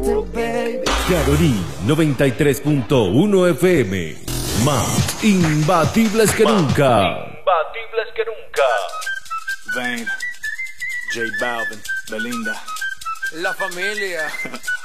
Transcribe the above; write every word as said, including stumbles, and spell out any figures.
Carolina noventa y tres punto uno F M. Más imbatibles que nunca. Imbatibles que nunca. Vane, J Balvin, Belinda. La familia.